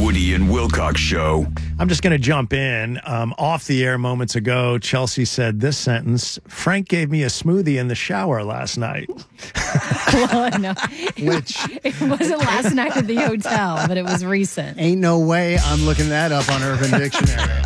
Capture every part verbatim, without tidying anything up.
Woody and Wilcox Show. I'm just going to jump in. Um, off the air moments ago, Chelsea said this sentence: Frank gave me a smoothie in the shower last night. Well, no. Which It wasn't last night at the hotel, but it was recent. ain't no way I'm looking that up on Urban Dictionary.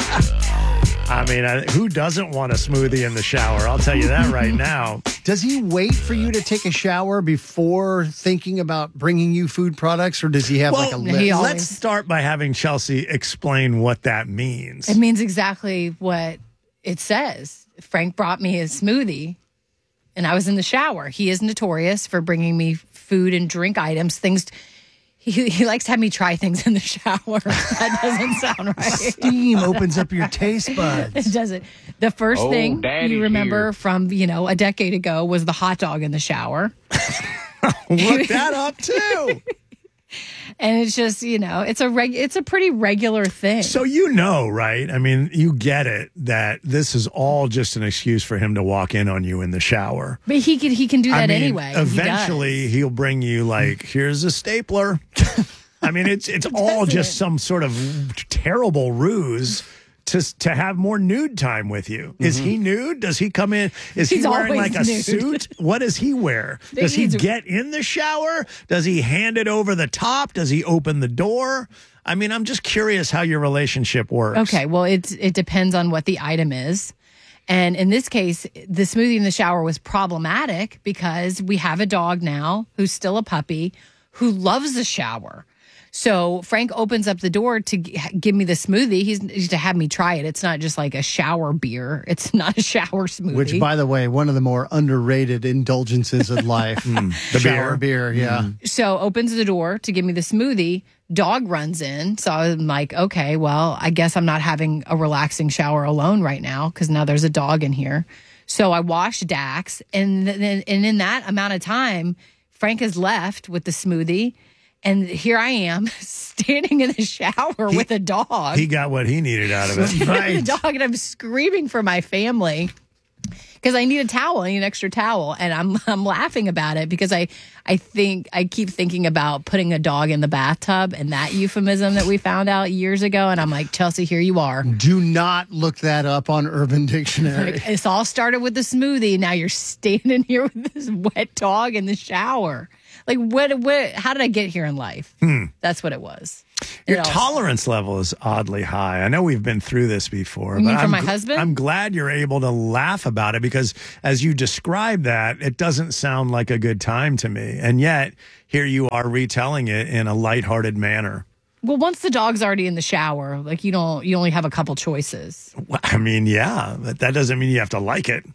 I mean, I, who doesn't want a smoothie in the shower? I'll tell you that right now. Does he wait for you to take a shower before thinking about bringing you food products, or does he have like a Well, list? he always- let's start by having Chelsea explain what that means. It means exactly what it says. Frank brought me a smoothie, and I was in the shower. He is notorious for bringing me food and drink items, things. He, he likes to have me try things in the shower. That doesn't sound right. Steam opens up your taste buds. It doesn't. The first Oh, thing Daddy you remember here. from, you know, a decade ago was the hot dog in the shower. Look that up too. And it's just, you know, it's a reg- it's a pretty regular thing. So you know, right? I mean, you get it that this is all just an excuse for him to walk in on you in the shower. But he can he can do I that mean, anyway. He does. eventually he'll bring you like, here's a stapler. I mean, it's it's all just some sort of terrible ruse to to have more nude time with you. Is he nude? Does he come in? Is He's he wearing always like a nude. suit? What does he wear? Does he He's- get in the shower? Does he hand it over the top? Does he open the door? I mean, I'm just curious how your relationship works. Okay, well, it it depends on what the item is. And in this case, the smoothie in the shower was problematic because we have a dog now who's still a puppy who loves the shower. So Frank opens up the door to g- give me the smoothie. He's, he's to have me try it. It's not just like a shower beer. It's not a shower smoothie. Which, by the way, one of the more underrated indulgences of life. the Shower beer. beer, yeah. So opens the door to give me the smoothie. Dog runs in. So I'm like, okay, well, I guess I'm not having a relaxing shower alone right now because now there's a dog in here. So I washed Dax. And then and in that amount of time, Frank has left with the smoothie. And here I am standing in the shower with a dog. He got what he needed out of it. The dog, and I'm screaming for my family because I need a towel. I need an extra towel, and I'm I'm laughing about it because I I think I keep thinking about putting a dog in the bathtub and that euphemism that we found out years ago, and I'm like, Chelsea, here you are. Do not look that up on Urban Dictionary. Like, it's all started with the smoothie. Now you're standing here with this wet dog in the shower. Like, what? What? How did I get here in life? That's what it was. Your It all- tolerance level is oddly high. I know we've been through this before. You but mean for I'm my gl- husband? I'm glad you're able to laugh about it because as you describe that, it doesn't sound like a good time to me. And yet, here you are retelling it in a lighthearted manner. Well, once the dog's already in the shower, like you don't, you only have a couple choices. Well, I mean, yeah, but that doesn't mean you have to like it.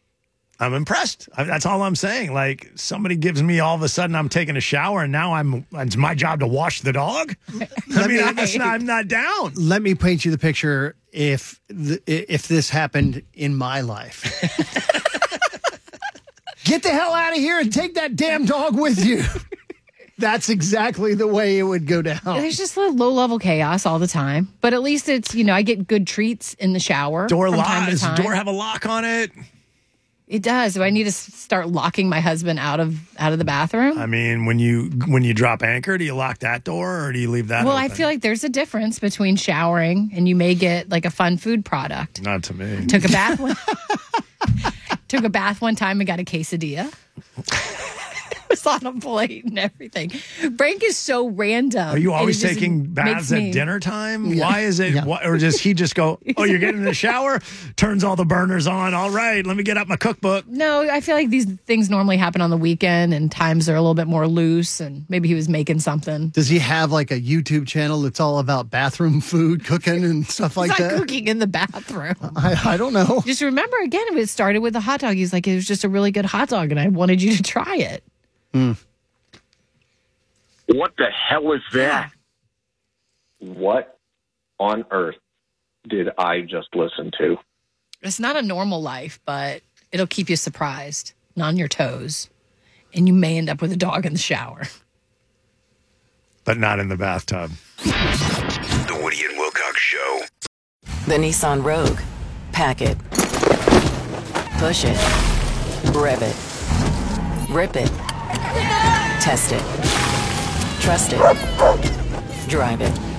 I'm impressed. I, that's all I'm saying. Like somebody gives me all of a sudden I'm taking a shower and now I'm it's my job to wash the dog. I mean, I'm, just not, I'm not down. Let me paint you the picture if th- if this happened in my life. Get the hell out of here and take that damn dog with you. That's exactly the way it would go down. There's just a low level chaos all the time, but at least it's, you know, I get good treats in the shower. Door from lock. time to Does the time. door have a lock on it? It does. Do I need to s- start locking my husband out of out of the bathroom? I mean, when you when you drop anchor, do you lock that door or do you leave that well, I open? feel like there's a difference between showering and you may get like a fun food product. Not to me. Took a bath one. Took a bath one time and got a quesadilla. It was on a plate and everything. Frank is so random. Are you and it always just taking baths makes at me- dinner time? Yeah. Why is it? Yeah. Why, or does he just go, oh, you're getting in the shower? Turns all the burners on. All right, let me get out my cookbook. No, I feel like these things normally happen on the weekend and times are a little bit more loose and maybe he was making something. Does he have like a YouTube channel that's all about bathroom food, cooking, and stuff like He's not that? cooking in the bathroom. I, I don't know. Just remember again, it started with a hot dog. He's like, it was just a really good hot dog and I wanted you to try it. What the hell is that? What on earth did I just listen to? It's not a normal life, but it'll keep you surprised and on your toes. And you may end up with a dog in the shower. But not in the bathtub. The Woody and Wilcox Show. The Nissan Rogue. Pack it. Push it. Rev it. Rip it. Test it. Trust it. Drive it.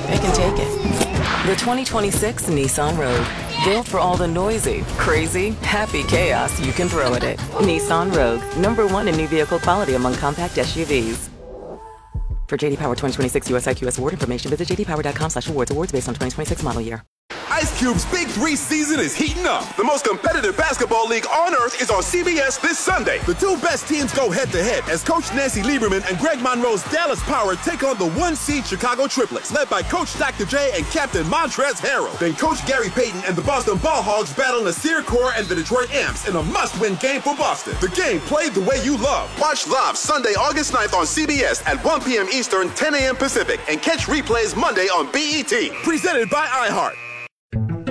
it can take it. The twenty twenty-six Nissan Rogue. Built for all the noisy, crazy, happy chaos you can throw at it. Nissan Rogue, number one in new vehicle quality among compact S U Vs. For J D Power twenty twenty-six U S I Q S award information, visit j d power dot com slash awards. Awards based on twenty twenty-six model year. Ice Cube's Big Three season is heating up. The most competitive basketball league on earth is on C B S this Sunday. The two best teams go head-to-head as Coach Nancy Lieberman and Greg Monroe's Dallas Power take on the one-seed Chicago Triplets, led by Coach Doctor J and Captain Montrezl Harrell. Then Coach Gary Payton and the Boston Ball Hogs battle Nasir Kaur and the Detroit Amps in a must-win game for Boston. The game played the way you love. Watch live Sunday, August ninth on C B S at one p.m. Eastern, ten a.m. Pacific, and catch replays Monday on B E T. Presented by iHeart.